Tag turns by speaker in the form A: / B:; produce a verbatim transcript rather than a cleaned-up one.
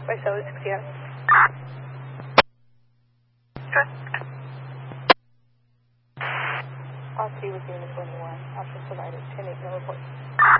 A: by seven sixty out. Off-duty with unit twenty-one. Option provided. ten eight, no report.